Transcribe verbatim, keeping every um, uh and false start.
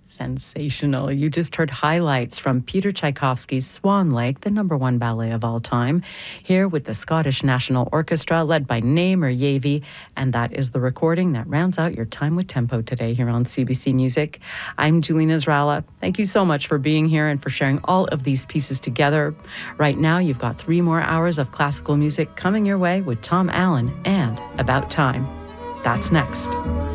Sensational. You just heard highlights from Peter Tchaikovsky's Swan Lake, the number one ballet of all time, here with the Scottish National Orchestra led by Namer Yavey, and that is the recording that rounds out your time with tempo today here on C B C Music. I'm Julie Nasrallah. Thank you so much for being here and for sharing all of these pieces together. Right now, you've got three more hours of classical music coming your way with Tom Allen and About Time. That's next.